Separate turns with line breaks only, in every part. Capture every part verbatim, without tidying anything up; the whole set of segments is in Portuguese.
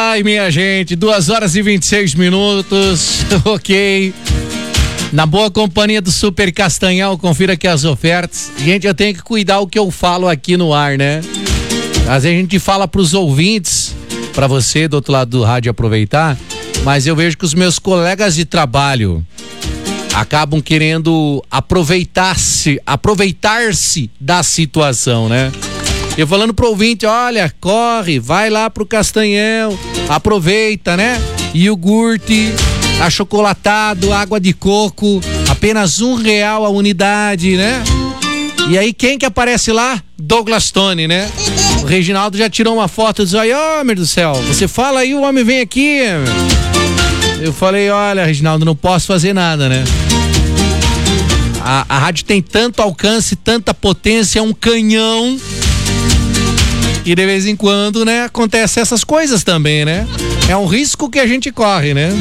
Ai, minha gente, duas horas e vinte e seis minutos, ok. Na boa companhia do Super Castanhal, confira aqui as ofertas. Gente, eu tenho que cuidar o que eu falo aqui no ar, né? Às vezes a gente fala pros ouvintes, pra você do outro lado do rádio aproveitar, mas eu vejo que os meus colegas de trabalho acabam querendo aproveitar-se, aproveitar-se da situação, né? Eu falando pro ouvinte, olha, corre, vai lá pro Castanhal, aproveita, né? Iogurte, achocolatado, água de coco, apenas um real a unidade, né? E aí quem que aparece lá? Douglas Tony, né? O Reginaldo já tirou uma foto e disse, ai, oh, meu Deus do céu, você fala aí, o homem vem aqui. Eu falei, olha, Reginaldo, não posso fazer nada, né? A, a rádio tem tanto alcance, tanta potência, é um canhão. E de vez em quando, né, acontece essas coisas também, né? É um risco que a gente corre, né?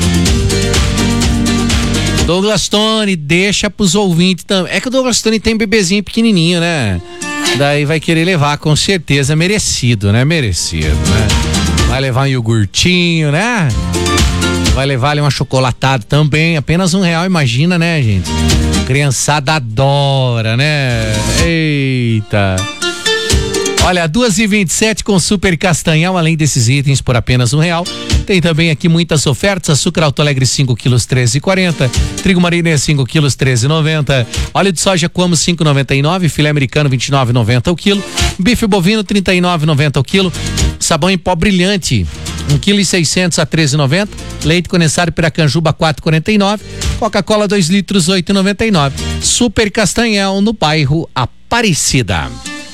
Douglas Tony, deixa pros ouvintes também. É que o Douglas Tony tem bebezinho pequenininho, né? Daí vai querer levar, com certeza, merecido, né? Merecido, né? Vai levar um iogurtinho, né? Vai levar ali um achocolatado também, apenas um real, imagina, né, gente? Criançada adora, né? Eita! Olha, duas e vinte e sete com Super Castanhal, além desses itens por apenas um real. Tem também aqui muitas ofertas, açúcar Alto Alegre cinco quilos, treze e quarenta, trigo marinê cinco quilos, treze e noventa, óleo de soja Coamo cinco e noventa e nove, filé americano vinte e nove e noventa o quilo, bife bovino trinta e nove e noventa o quilo, sabão em pó brilhante um quilo e seiscentos a treze e noventa, leite condensado Piracanjuba quatro e quarenta e nove, Coca-Cola dois litros oito e noventa e nove. Super Castanhal no bairro Aparecida.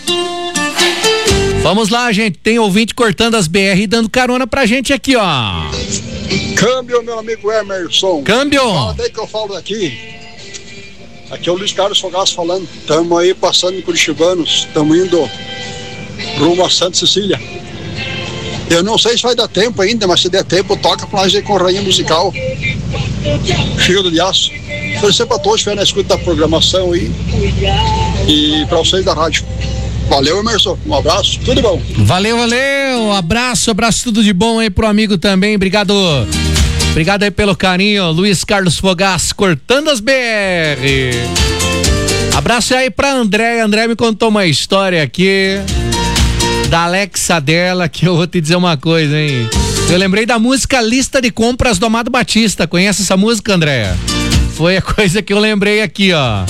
Vamos lá, gente, tem ouvinte cortando as B R e dando carona pra gente aqui, ó.
Câmbio, meu amigo Emerson.
Câmbio.
Fala daí que eu falo daqui. Aqui é o Luiz Carlos Fogaço falando. Tamo aí passando em Curitibanos, tamo indo rumo a Santa Cecília. Eu não sei se vai dar tempo ainda, mas se der tempo, toca pra nós aí com rainha musical. Fígado de aço. Torcer pra todos que estiver na escuta da programação aí. E pra vocês da rádio. Valeu, Emerson, um abraço, tudo de bom.
Valeu, valeu, abraço, abraço, tudo de bom aí pro amigo também, obrigado, obrigado aí pelo carinho, Luiz Carlos Fogaço, cortando as B R. Abraço aí pra André, André me contou uma história aqui, da Alexa dela, que eu vou te dizer uma coisa, hein. Eu lembrei da música Lista de Compras do Amado Batista, conhece essa música, André? Foi a coisa que eu lembrei aqui, ó.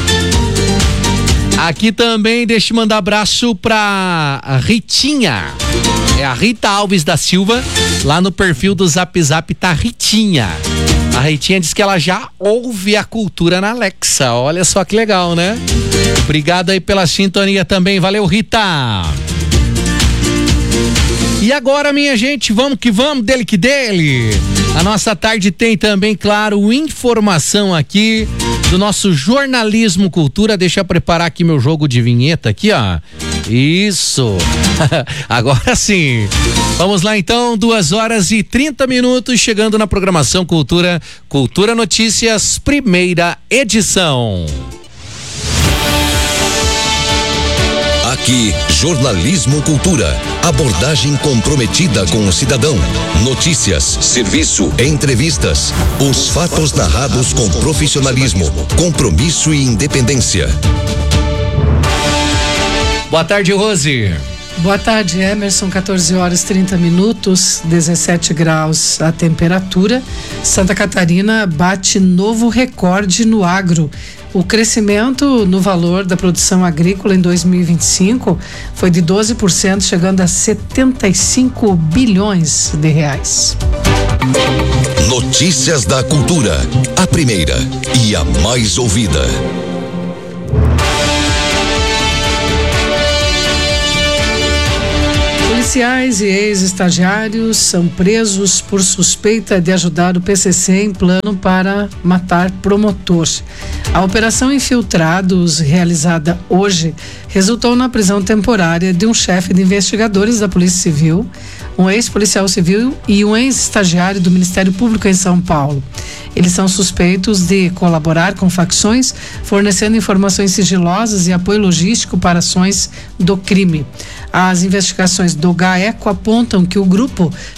Aqui também, deixa eu mandar abraço pra Ritinha. É a Rita Alves da Silva. Lá no perfil do Zap Zap tá Ritinha. A Ritinha diz que ela já ouve a cultura na Alexa. Olha só que legal, né? Obrigado aí pela sintonia também. Valeu, Rita. E agora, minha gente, vamos que vamos, dele que dele. A nossa tarde tem também, claro, informação aqui do nosso Jornalismo Cultura. Deixa eu preparar aqui meu jogo de vinheta aqui, ó. Isso. Agora sim. Vamos lá então, duas horas e trinta minutos, chegando na programação Cultura, Cultura Notícias, primeira edição.
Aqui, Jornalismo Cultura. Abordagem comprometida com o cidadão. Notícias, serviço, entrevistas. Os fatos narrados com profissionalismo, compromisso e independência.
Boa tarde, Rose.
Boa tarde, Emerson. quatorze horas e trinta minutos, dezessete graus a temperatura. Santa Catarina bate novo recorde no agro. O crescimento no valor da produção agrícola em dois mil e vinte e cinco foi de doze por cento, chegando a setenta e cinco bilhões de reais.
Notícias da Cultura, a primeira e a mais ouvida.
Policiais e ex-estagiários são presos por suspeita de ajudar o P C C em plano para matar promotor. A operação Infiltrados, realizada hoje, resultou na prisão temporária de um chefe de investigadores da Polícia Civil, um ex-policial civil e um ex-estagiário do Ministério Público em São Paulo. Eles são suspeitos de colaborar com facções, fornecendo informações sigilosas e apoio logístico para ações do crime. As investigações do GAECO apontam que o grupo